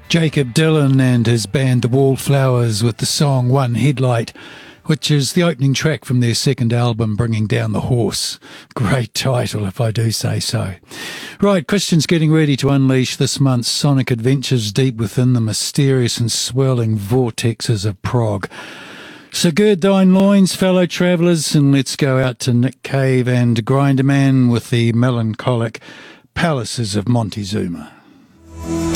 Jacob Dylan and his band The Wallflowers with the song One Headlight, which is the opening track from their second album, Bringing Down the Horse. Great title, if I do say so. Right, Christian's getting ready to unleash this month's sonic adventures deep within the mysterious and swirling vortexes of prog. So gird thine loins, fellow travellers, and let's go out to Nick Cave and Grinderman with the melancholic Palaces of Montezuma.